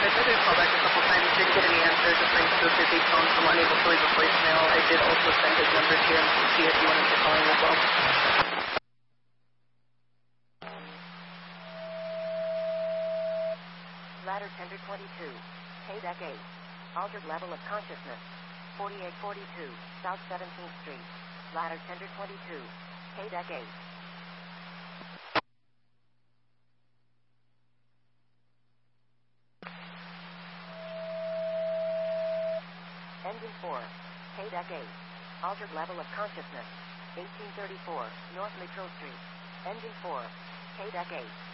I tried to call back a couple times, didn't get any answers. It rings to a busy phone, so I'm unable to leave a voicemail. I did also send his number to him to see if he wanted to call him as well. Ladder tender 22. K-Deck 8. Altered level of consciousness. 4842 South 17th Street. Ladder tender 22. K-Deck 8. Engine 4. K-Deck 8. Altered level of consciousness. 1834 North Metro Street. Engine 4. K-Deck 8.